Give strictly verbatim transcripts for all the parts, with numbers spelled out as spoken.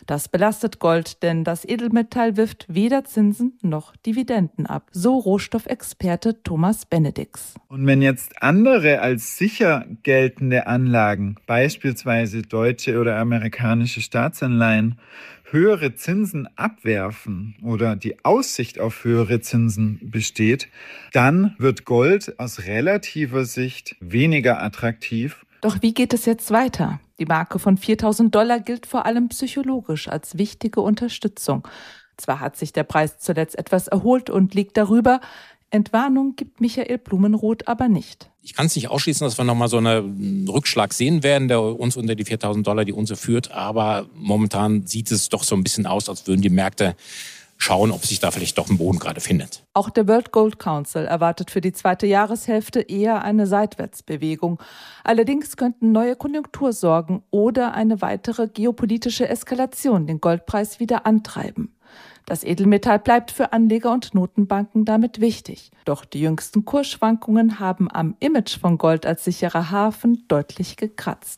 Das belastet Gold, denn das Edelmetall wirft weder Zinsen noch Dividenden ab, so Rohstoffexperte Thomas Benedix. Und wenn jetzt andere als sicher geltende Anlagen, beispielsweise deutsche oder amerikanische Staatsanleihen, höhere Zinsen abwerfen oder die Aussicht auf höhere Zinsen besteht, dann wird Gold aus relativer Sicht weniger attraktiv. Doch wie geht es jetzt weiter? Die Marke von viertausend Dollar gilt vor allem psychologisch als wichtige Unterstützung. Zwar hat sich der Preis zuletzt etwas erholt und liegt darüber, Entwarnung gibt Michael Blumenroth aber nicht. Ich kann es nicht ausschließen, dass wir nochmal so einen Rückschlag sehen werden, der uns unter die viertausend Dollar die Unze führt. Aber momentan sieht es doch so ein bisschen aus, als würden die Märkte schauen, ob sich da vielleicht doch ein Boden gerade findet. Auch der World Gold Council erwartet für die zweite Jahreshälfte eher eine Seitwärtsbewegung. Allerdings könnten neue Konjunktursorgen oder eine weitere geopolitische Eskalation den Goldpreis wieder antreiben. Das Edelmetall bleibt für Anleger und Notenbanken damit wichtig. Doch die jüngsten Kursschwankungen haben am Image von Gold als sicherer Hafen deutlich gekratzt.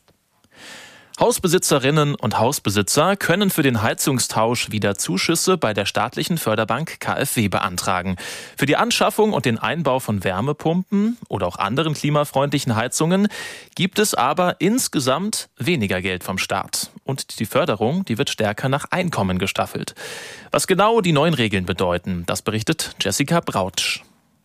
Hausbesitzerinnen und Hausbesitzer können für den Heizungstausch wieder Zuschüsse bei der staatlichen Förderbank K f W beantragen. Für die Anschaffung und den Einbau von Wärmepumpen oder auch anderen klimafreundlichen Heizungen gibt es aber insgesamt weniger Geld vom Staat. Und die Förderung, die wird stärker nach Einkommen gestaffelt. Was genau die neuen Regeln bedeuten, das berichtet Jessica Brautsch.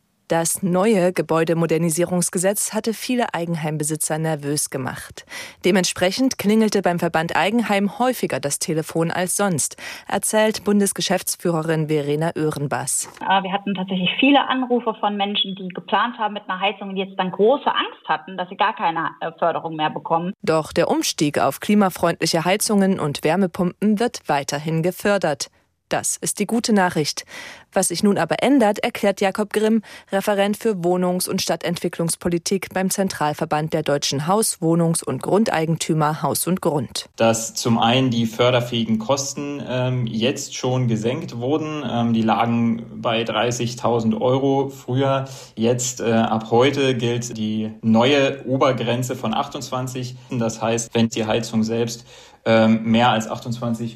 Das neue Gebäudemodernisierungsgesetz hatte viele Eigenheimbesitzer nervös gemacht. Dementsprechend klingelte beim Verband Eigenheim häufiger das Telefon als sonst, erzählt Bundesgeschäftsführerin Verena Oehrenbass. Wir hatten tatsächlich viele Anrufe von Menschen, die geplant haben mit einer Heizung und jetzt dann große Angst hatten, dass sie gar keine Förderung mehr bekommen. Doch der Umstieg auf klimafreundliche Heizungen und Wärmepumpen wird weiterhin gefördert. Das ist die gute Nachricht. Was sich nun aber ändert, erklärt Jakob Grimm, Referent für Wohnungs- und Stadtentwicklungspolitik beim Zentralverband der deutschen Haus-, Wohnungs- und Grundeigentümer Haus und Grund. Dass zum einen die förderfähigen Kosten ähm, jetzt schon gesenkt wurden. Ähm, die lagen bei dreißigtausend Euro früher. Jetzt äh, ab heute gilt die neue Obergrenze von achtundzwanzig. Das heißt, wenn die Heizung selbst ähm, mehr als achtundzwanzigtausend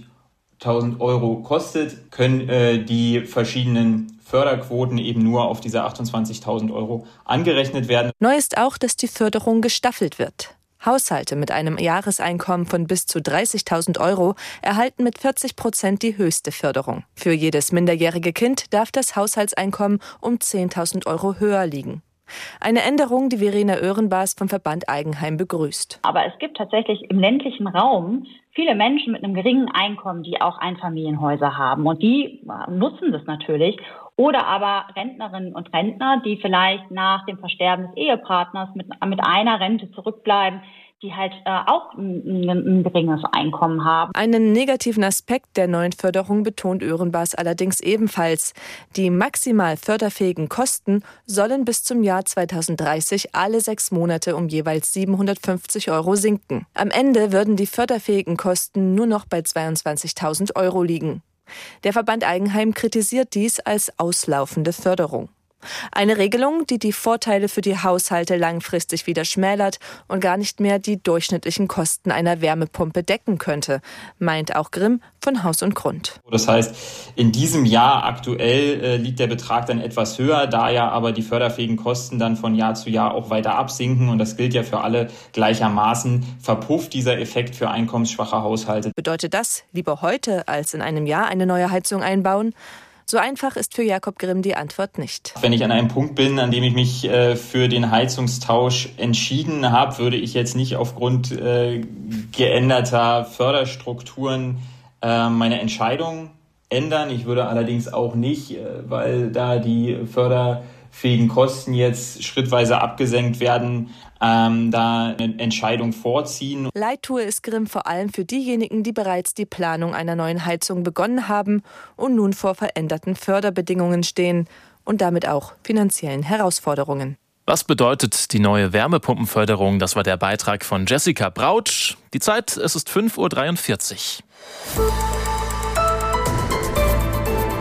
Euro kostet, können äh, die verschiedenen Förderquoten eben nur auf diese achtundzwanzigtausend Euro angerechnet werden. Neu ist auch, dass die Förderung gestaffelt wird. Haushalte mit einem Jahreseinkommen von bis zu dreißigtausend Euro erhalten mit vierzig Prozent die höchste Förderung. Für jedes minderjährige Kind darf das Haushaltseinkommen um zehntausend Euro höher liegen. Eine Änderung, die Verena Oehrenbass vom Verband Eigenheim begrüßt. Aber es gibt tatsächlich im ländlichen Raum viele Menschen mit einem geringen Einkommen, die auch Einfamilienhäuser haben. Und die nutzen das natürlich. Oder aber Rentnerinnen und Rentner, die vielleicht nach dem Versterben des Ehepartners mit, mit einer Rente zurückbleiben, die halt äh, auch ein, ein geringes Einkommen haben. Einen negativen Aspekt der neuen Förderung betont Oehrenbass allerdings ebenfalls. Die maximal förderfähigen Kosten sollen bis zum Jahr zweitausenddreißig alle sechs Monate um jeweils siebenhundertfünfzig Euro sinken. Am Ende würden die förderfähigen Kosten nur noch bei zweiundzwanzigtausend Euro liegen. Der Verband Eigenheim kritisiert dies als auslaufende Förderung. Eine Regelung, die die Vorteile für die Haushalte langfristig wieder schmälert und gar nicht mehr die durchschnittlichen Kosten einer Wärmepumpe decken könnte, meint auch Grimm von Haus und Grund. Das heißt, in diesem Jahr aktuell äh, liegt der Betrag dann etwas höher, da ja aber die förderfähigen Kosten dann von Jahr zu Jahr auch weiter absinken und das gilt ja für alle gleichermaßen, verpufft dieser Effekt für einkommensschwache Haushalte. Bedeutet das, lieber heute als in einem Jahr eine neue Heizung einbauen? So einfach ist für Jakob Grimm die Antwort nicht. Wenn ich an einem Punkt bin, an dem ich mich äh, für den Heizungstausch entschieden habe, würde ich jetzt nicht aufgrund äh, geänderter Förderstrukturen äh, meine Entscheidung ändern. Ich würde allerdings auch nicht, äh, weil da die förderfähigen Kosten jetzt schrittweise abgesenkt werden, ähm, da eine Entscheidung vorziehen. Leid tue es Grimm vor allem für diejenigen, die bereits die Planung einer neuen Heizung begonnen haben und nun vor veränderten Förderbedingungen stehen und damit auch finanziellen Herausforderungen. Was bedeutet die neue Wärmepumpenförderung? Das war der Beitrag von Jessica Brautsch. Die Zeit, es ist fünf Uhr dreiundvierzig.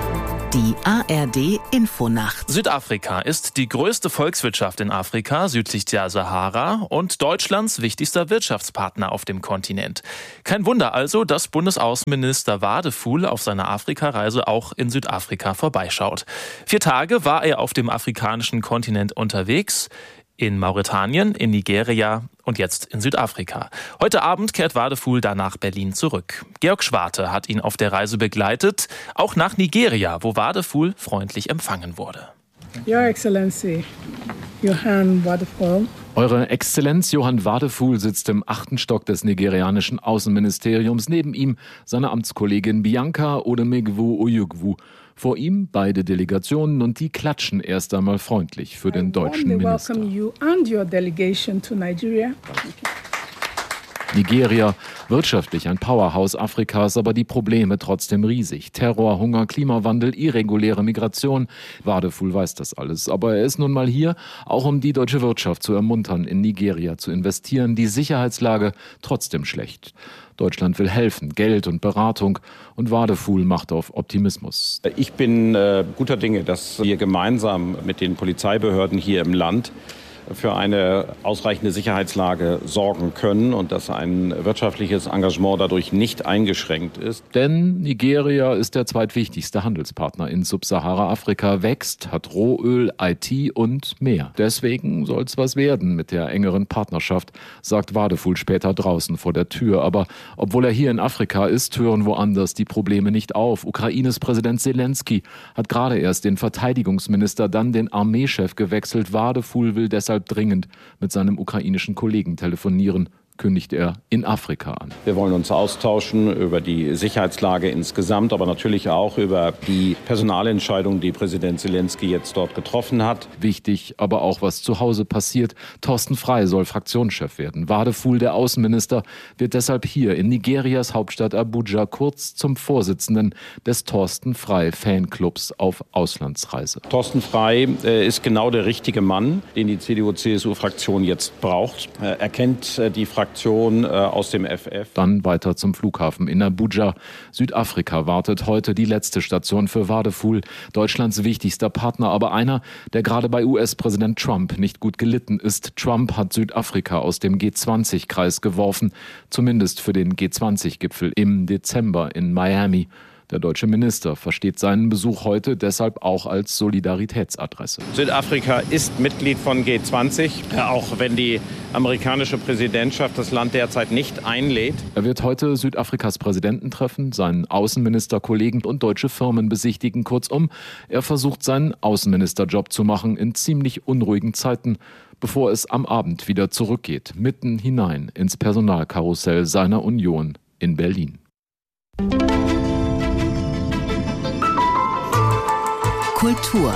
Die A R D Infonacht. Südafrika ist die größte Volkswirtschaft in Afrika, südlich der Sahara, und Deutschlands wichtigster Wirtschaftspartner auf dem Kontinent. Kein Wunder also, dass Bundesaußenminister Wadefuhl auf seiner Afrikareise auch in Südafrika vorbeischaut. Vier Tage war er auf dem afrikanischen Kontinent unterwegs. In Mauretanien, in Nigeria und jetzt in Südafrika. Heute Abend kehrt Wadefuhl dann nach Berlin zurück. Georg Schwarte hat ihn auf der Reise begleitet, auch nach Nigeria, wo Wadefuhl freundlich empfangen wurde. Your Excellency, Johann Wadefuhl. Eure Exzellenz Johann Wadefuhl sitzt im achten Stock des nigerianischen Außenministeriums. Neben ihm seine Amtskollegin Bianca Odemegwu Oyugwu. Vor ihm beide Delegationen und die klatschen erst einmal freundlich für den deutschen Minister. Nigeria, wirtschaftlich ein Powerhouse Afrikas, aber die Probleme trotzdem riesig. Terror, Hunger, Klimawandel, irreguläre Migration. Wadefuhl weiß das alles. Aber er ist nun mal hier, auch um die deutsche Wirtschaft zu ermuntern, in Nigeria zu investieren. Die Sicherheitslage trotzdem schlecht. Deutschland will helfen, Geld und Beratung, und Wadefuhl macht auf Optimismus. Ich bin äh, guter Dinge, dass wir gemeinsam mit den Polizeibehörden hier im Land für eine ausreichende Sicherheitslage sorgen können und dass ein wirtschaftliches Engagement dadurch nicht eingeschränkt ist. Denn Nigeria ist der zweitwichtigste Handelspartner in Subsahara-Afrika, wächst, hat Rohöl, I T und mehr. Deswegen soll es was werden mit der engeren Partnerschaft, sagt Wadefuhl später draußen vor der Tür. Aber obwohl er hier in Afrika ist, hören woanders die Probleme nicht auf. Ukraines Präsident Zelensky hat gerade erst den Verteidigungsminister, dann den Armeechef gewechselt. Wadefuhl will deshalb dringend mit seinem ukrainischen Kollegen telefonieren, kündigt er in Afrika an. Wir wollen uns austauschen über die Sicherheitslage insgesamt, aber natürlich auch über die Personalentscheidung, die Präsident Zelensky jetzt dort getroffen hat. Wichtig, aber auch was zu Hause passiert. Thorsten Frey soll Fraktionschef werden. Wadefuhl, der Außenminister, wird deshalb hier in Nigerias Hauptstadt Abuja kurz zum Vorsitzenden des Thorsten Frey Fanclubs auf Auslandsreise. Thorsten Frey äh, ist genau der richtige Mann, den die C D U C S U-Fraktion jetzt braucht. Äh, er kennt äh, die Fraktion aus dem F F. Dann weiter zum Flughafen in Abuja. Südafrika wartet heute die letzte Station für Wadefuhl, Deutschlands wichtigster Partner, aber einer, der gerade bei U S-Präsident Trump nicht gut gelitten ist. Trump hat Südafrika aus dem G zwanzig Kreis geworfen, zumindest für den G zwanzig Gipfel im Dezember in Miami. Der deutsche Minister versteht seinen Besuch heute deshalb auch als Solidaritätsadresse. Südafrika ist Mitglied von G zwanzig, auch wenn die amerikanische Präsidentschaft das Land derzeit nicht einlädt. Er wird heute Südafrikas Präsidenten treffen, seinen Außenministerkollegen und deutsche Firmen besichtigen. Kurzum, er versucht seinen Außenministerjob zu machen in ziemlich unruhigen Zeiten, bevor es am Abend wieder zurückgeht, mitten hinein ins Personalkarussell seiner Union in Berlin. Kultur.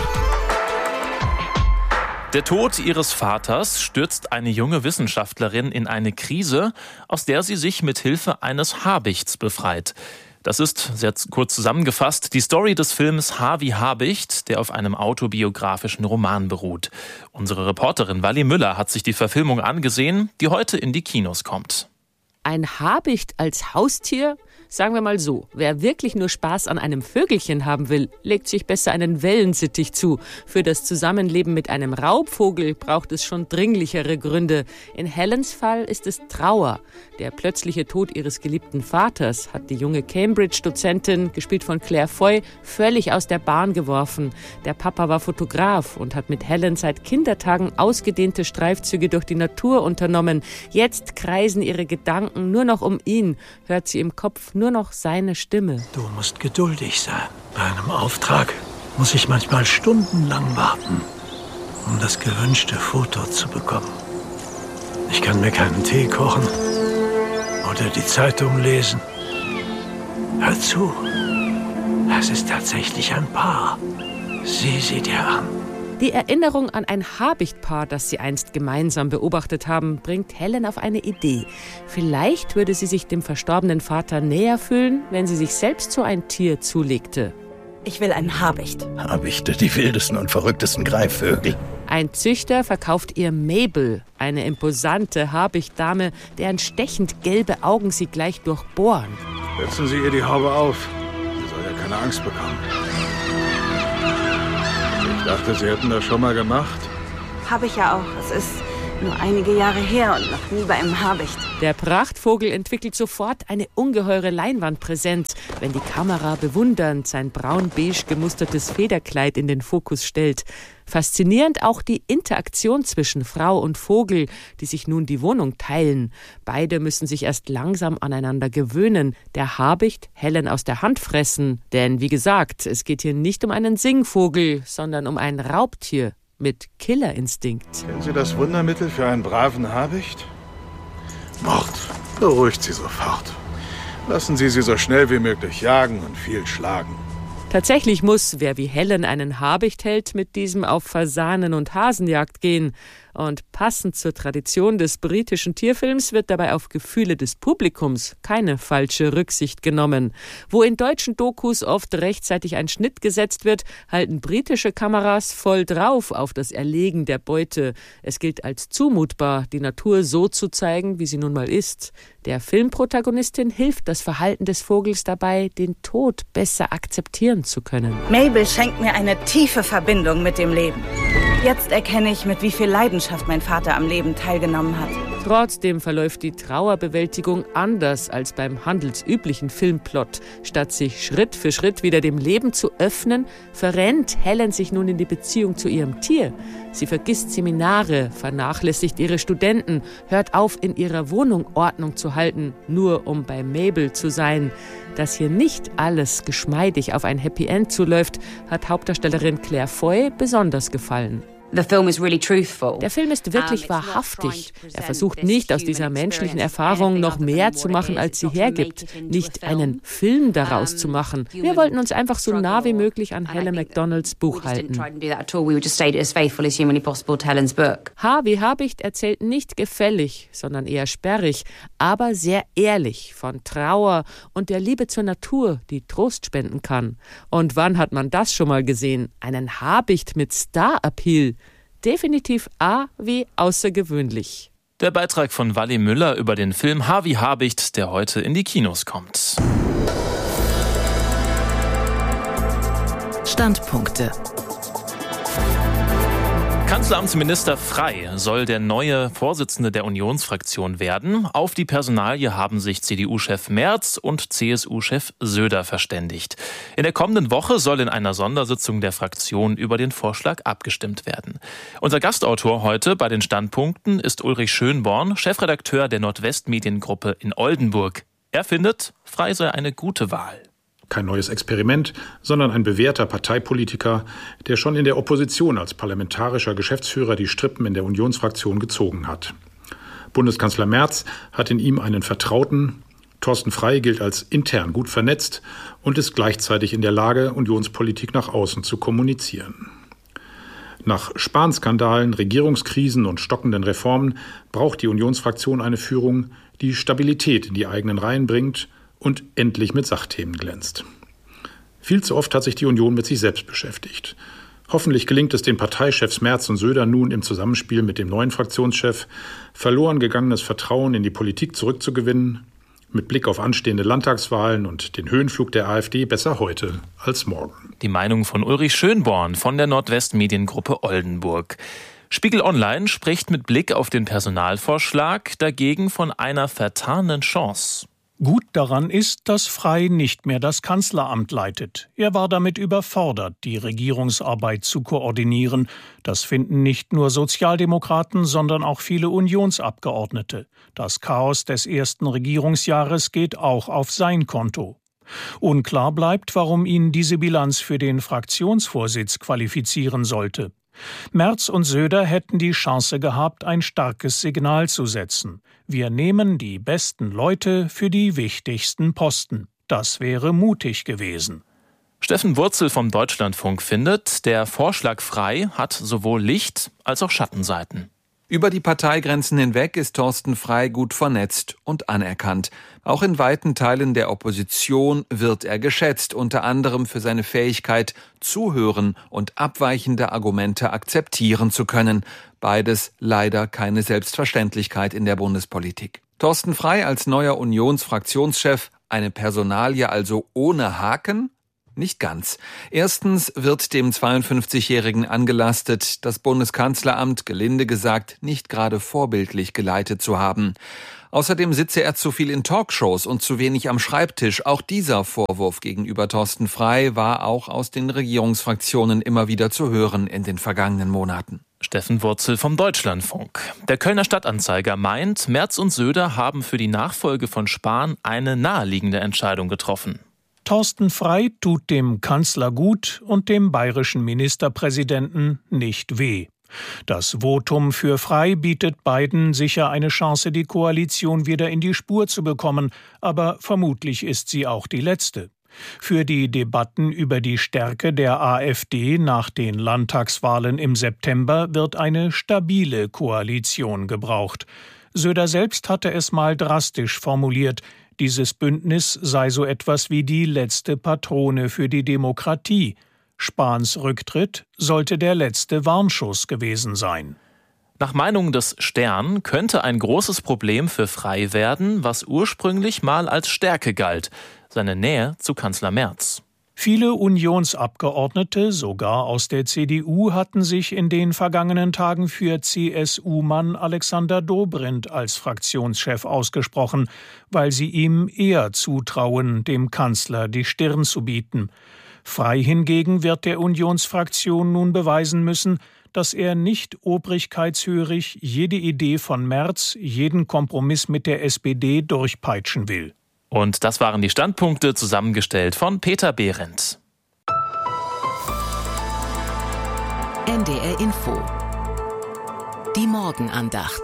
Der Tod ihres Vaters stürzt eine junge Wissenschaftlerin in eine Krise, aus der sie sich mit Hilfe eines Habichts befreit. Das ist, sehr kurz zusammengefasst, die Story des Films H wie Habicht, der auf einem autobiografischen Roman beruht. Unsere Reporterin Wally Müller hat sich die Verfilmung angesehen, die heute in die Kinos kommt. Ein Habicht als Haustier? Sagen wir mal so, wer wirklich nur Spaß an einem Vögelchen haben will, legt sich besser einen Wellensittich zu. Für das Zusammenleben mit einem Raubvogel braucht es schon dringlichere Gründe. In Helens Fall ist es Trauer. Der plötzliche Tod ihres geliebten Vaters hat die junge Cambridge-Dozentin, gespielt von Claire Foy, völlig aus der Bahn geworfen. Der Papa war Fotograf und hat mit Helen seit Kindertagen ausgedehnte Streifzüge durch die Natur unternommen. Jetzt kreisen ihre Gedanken nur noch um ihn, hört sie im Kopf nur noch seine Stimme. Du musst geduldig sein. Bei einem Auftrag muss ich manchmal stundenlang warten, um das gewünschte Foto zu bekommen. Ich kann mir keinen Tee kochen oder die Zeitung lesen. Hör zu, es ist tatsächlich ein Paar. Sieh sie dir an. Die Erinnerung an ein Habichtpaar, das sie einst gemeinsam beobachtet haben, bringt Helen auf eine Idee. Vielleicht würde sie sich dem verstorbenen Vater näher fühlen, wenn sie sich selbst so ein Tier zulegte. Ich will einen Habicht. Habichte, die wildesten und verrücktesten Greifvögel. Ein Züchter verkauft ihr Mabel, eine imposante Habichtdame, deren stechend gelbe Augen sie gleich durchbohren. Setzen Sie ihr die Haube auf. Sie soll ja keine Angst bekommen. Ich dachte, Sie hätten das schon mal gemacht. Habe ich ja auch. Es ist nur einige Jahre her und noch nie bei einem Habicht. Der Prachtvogel entwickelt sofort eine ungeheure Leinwandpräsenz, wenn die Kamera bewundernd sein braun-beige gemustertes Federkleid in den Fokus stellt. Faszinierend auch die Interaktion zwischen Frau und Vogel, die sich nun die Wohnung teilen. Beide müssen sich erst langsam aneinander gewöhnen, der Habicht Helen aus der Hand fressen. Denn wie gesagt, es geht hier nicht um einen Singvogel, sondern um ein Raubtier mit Killerinstinkt. Kennen Sie das Wundermittel für einen braven Habicht? Mord. Beruhigt Sie sofort. Lassen Sie sie so schnell wie möglich jagen und viel schlagen. Tatsächlich muss, wer wie Helen einen Habicht hält, mit diesem auf Fasanen- und Hasenjagd gehen. Und passend zur Tradition des britischen Tierfilms wird dabei auf Gefühle des Publikums keine falsche Rücksicht genommen. Wo in deutschen Dokus oft rechtzeitig ein Schnitt gesetzt wird, halten britische Kameras voll drauf auf das Erlegen der Beute. Es gilt als zumutbar, die Natur so zu zeigen, wie sie nun mal ist. Der Filmprotagonistin hilft das Verhalten des Vogels dabei, den Tod besser akzeptieren zu können. Mabel schenkt mir eine tiefe Verbindung mit dem Leben. Jetzt erkenne ich, mit wie viel Leidenschaft mein Vater am Leben teilgenommen hat. Trotzdem verläuft die Trauerbewältigung anders als beim handelsüblichen Filmplot. Statt sich Schritt für Schritt wieder dem Leben zu öffnen, verrennt Helen sich nun in die Beziehung zu ihrem Tier. Sie vergisst Seminare, vernachlässigt ihre Studenten, hört auf, in ihrer Wohnung Ordnung zu halten, nur um bei Mabel zu sein. Dass hier nicht alles geschmeidig auf ein Happy End zuläuft, hat Hauptdarstellerin Claire Foy besonders gefallen. The film is really truthful. Der Film ist wirklich wahrhaftig. Er versucht nicht, aus dieser menschlichen Erfahrung noch mehr zu machen, als sie hergibt. Nicht einen Film daraus zu machen. Wir wollten uns einfach so nah wie möglich an Helen Macdonalds Buch halten. H wie Habicht erzählt nicht gefällig, sondern eher sperrig, aber sehr ehrlich von Trauer und der Liebe zur Natur, die Trost spenden kann. Und wann hat man das schon mal gesehen? Einen Habicht mit Star-Appeal. Definitiv A wie außergewöhnlich. Der Beitrag von Wally Müller über den Film H wie Habicht, der heute in die Kinos kommt. Standpunkte. Kanzleramtsminister Frey soll der neue Vorsitzende der Unionsfraktion werden. Auf die Personalie haben sich C D U-Chef Merz und C S U-Chef Söder verständigt. In der kommenden Woche soll in einer Sondersitzung der Fraktion über den Vorschlag abgestimmt werden. Unser Gastautor heute bei den Standpunkten ist Ulrich Schönborn, Chefredakteur der Nordwest-Mediengruppe in Oldenburg. Er findet, Frey sei eine gute Wahl. Kein neues Experiment, sondern ein bewährter Parteipolitiker, der schon in der Opposition als parlamentarischer Geschäftsführer die Strippen in der Unionsfraktion gezogen hat. Bundeskanzler Merz hat in ihm einen Vertrauten. Thorsten Frey gilt als intern gut vernetzt und ist gleichzeitig in der Lage, Unionspolitik nach außen zu kommunizieren. Nach Spahn-Skandalen, Regierungskrisen und stockenden Reformen braucht die Unionsfraktion eine Führung, die Stabilität in die eigenen Reihen bringt und endlich mit Sachthemen glänzt. Viel zu oft hat sich die Union mit sich selbst beschäftigt. Hoffentlich gelingt es den Parteichefs Merz und Söder nun im Zusammenspiel mit dem neuen Fraktionschef, verloren gegangenes Vertrauen in die Politik zurückzugewinnen. Mit Blick auf anstehende Landtagswahlen und den Höhenflug der AfD besser heute als morgen. Die Meinung von Ulrich Schönborn von der Nordwest-Mediengruppe Oldenburg. Spiegel Online spricht mit Blick auf den Personalvorschlag dagegen von einer vertanen Chance. Gut daran ist, dass Frey nicht mehr das Kanzleramt leitet. Er war damit überfordert, die Regierungsarbeit zu koordinieren. Das finden nicht nur Sozialdemokraten, sondern auch viele Unionsabgeordnete. Das Chaos des ersten Regierungsjahres geht auch auf sein Konto. Unklar bleibt, warum ihn diese Bilanz für den Fraktionsvorsitz qualifizieren sollte. Merz und Söder hätten die Chance gehabt, ein starkes Signal zu setzen. Wir nehmen die besten Leute für die wichtigsten Posten. Das wäre mutig gewesen. Steffen Wurzel vom Deutschlandfunk findet, der Vorschlag Frey hat sowohl Licht- als auch Schattenseiten. Über die Parteigrenzen hinweg ist Thorsten Frey gut vernetzt und anerkannt. Auch in weiten Teilen der Opposition wird er geschätzt, unter anderem für seine Fähigkeit, zuhören und abweichende Argumente akzeptieren zu können. Beides leider keine Selbstverständlichkeit in der Bundespolitik. Thorsten Frey als neuer Unionsfraktionschef, eine Personalie also ohne Haken? Nicht ganz. Erstens wird dem zweiundfünfzigjährigen angelastet, das Bundeskanzleramt, gelinde gesagt, nicht gerade vorbildlich geleitet zu haben. Außerdem sitze er zu viel in Talkshows und zu wenig am Schreibtisch. Auch dieser Vorwurf gegenüber Thorsten Frey war auch aus den Regierungsfraktionen immer wieder zu hören in den vergangenen Monaten. Steffen Wurzel vom Deutschlandfunk. Der Kölner Stadtanzeiger meint, Merz und Söder haben für die Nachfolge von Spahn eine naheliegende Entscheidung getroffen. Thorsten Frey tut dem Kanzler gut und dem bayerischen Ministerpräsidenten nicht weh. Das Votum für Frey bietet beiden sicher eine Chance, die Koalition wieder in die Spur zu bekommen, aber vermutlich ist sie auch die letzte. Für die Debatten über die Stärke der AfD nach den Landtagswahlen im September wird eine stabile Koalition gebraucht. Söder selbst hatte es mal drastisch formuliert, dieses Bündnis sei so etwas wie die letzte Patrone für die Demokratie. Spahns Rücktritt sollte der letzte Warnschuss gewesen sein. Nach Meinung des Stern könnte ein großes Problem für Frey werden, was ursprünglich mal als Stärke galt, seine Nähe zu Kanzler Merz. Viele Unionsabgeordnete, sogar aus der C D U, hatten sich in den vergangenen Tagen für C S U-Mann Alexander Dobrindt als Fraktionschef ausgesprochen, weil sie ihm eher zutrauen, dem Kanzler die Stirn zu bieten. Frey hingegen wird der Unionsfraktion nun beweisen müssen, dass er nicht obrigkeitshörig jede Idee von Merz, jeden Kompromiss mit der S P D durchpeitschen will. Und das waren die Standpunkte, zusammengestellt von Peter Behrendt. N D R Info. Die Morgenandacht.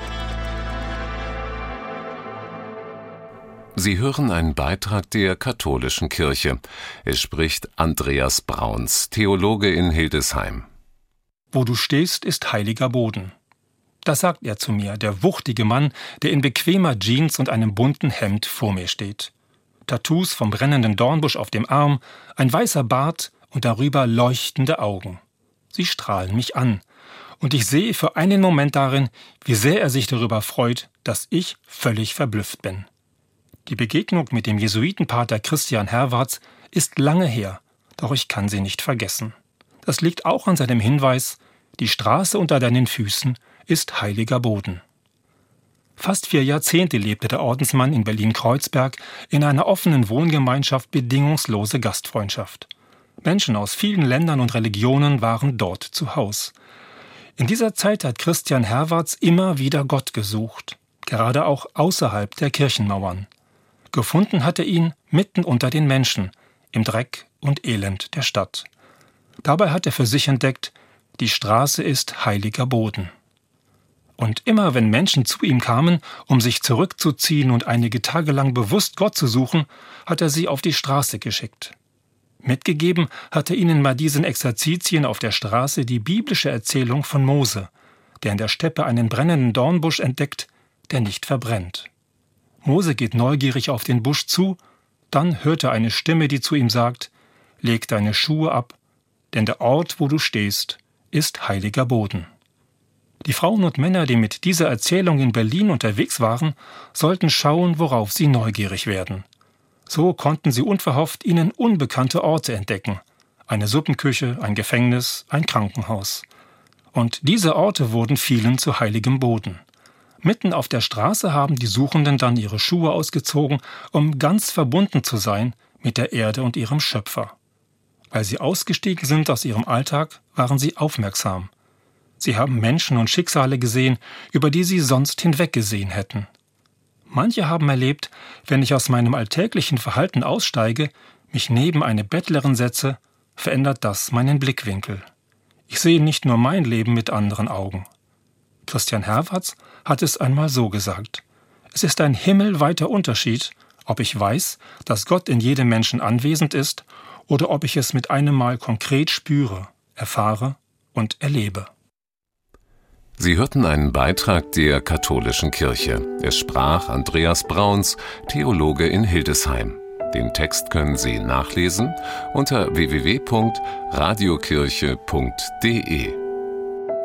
Sie hören einen Beitrag der katholischen Kirche. Es spricht Andreas Brauns, Theologe in Hildesheim. Wo du stehst, ist heiliger Boden. Das sagt er zu mir, der wuchtige Mann, der in bequemer Jeans und einem bunten Hemd vor mir steht. Tattoos vom brennenden Dornbusch auf dem Arm, ein weißer Bart und darüber leuchtende Augen. Sie strahlen mich an. Und ich sehe für einen Moment darin, wie sehr er sich darüber freut, dass ich völlig verblüfft bin. Die Begegnung mit dem Jesuitenpater Christian Herwarts ist lange her, doch ich kann sie nicht vergessen. Das liegt auch an seinem Hinweis, die Straße unter deinen Füßen ist heiliger Boden. Fast vier Jahrzehnte lebte der Ordensmann in Berlin-Kreuzberg in einer offenen Wohngemeinschaft bedingungslose Gastfreundschaft. Menschen aus vielen Ländern und Religionen waren dort zu Haus. In dieser Zeit hat Christian Herwarts immer wieder Gott gesucht, gerade auch außerhalb der Kirchenmauern. Gefunden hat er ihn mitten unter den Menschen, im Dreck und Elend der Stadt. Dabei hat er für sich entdeckt, die Straße ist heiliger Boden. Und immer wenn Menschen zu ihm kamen, um sich zurückzuziehen und einige Tage lang bewusst Gott zu suchen, hat er sie auf die Straße geschickt. Mitgegeben hat er ihnen bei diesen Exerzitien auf der Straße die biblische Erzählung von Mose, der in der Steppe einen brennenden Dornbusch entdeckt, der nicht verbrennt. Mose geht neugierig auf den Busch zu, dann hört er eine Stimme, die zu ihm sagt, leg deine Schuhe ab, denn der Ort, wo du stehst, ist heiliger Boden. Die Frauen und Männer, die mit dieser Erzählung in Berlin unterwegs waren, sollten schauen, worauf sie neugierig werden. So konnten sie unverhofft ihnen unbekannte Orte entdecken. Eine Suppenküche, ein Gefängnis, ein Krankenhaus. Und diese Orte wurden vielen zu heiligem Boden. Mitten auf der Straße haben die Suchenden dann ihre Schuhe ausgezogen, um ganz verbunden zu sein mit der Erde und ihrem Schöpfer. Weil sie ausgestiegen sind aus ihrem Alltag, waren sie aufmerksam. Sie haben Menschen und Schicksale gesehen, über die sie sonst hinweggesehen hätten. Manche haben erlebt, wenn ich aus meinem alltäglichen Verhalten aussteige, mich neben eine Bettlerin setze, verändert das meinen Blickwinkel. Ich sehe nicht nur mein Leben mit anderen Augen. Christian Herwarts hat es einmal so gesagt: Es ist ein himmelweiter Unterschied, ob ich weiß, dass Gott in jedem Menschen anwesend ist, oder ob ich es mit einem Mal konkret spüre, erfahre und erlebe. Sie hörten einen Beitrag der katholischen Kirche. Es sprach Andreas Brauns, Theologe in Hildesheim. Den Text können Sie nachlesen unter w w w punkt radiokirche punkt d e.